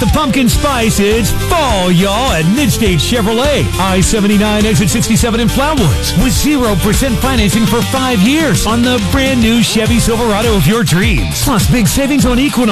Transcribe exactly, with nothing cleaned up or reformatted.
the pumpkin spice, it's fall, y'all, at Midstate Chevrolet. I seventy-nine, exit sixty-seven in Flatwoods. With zero percent financing for five years on the brand new Chevy Silverado of your dreams. Plus, big savings on Equinox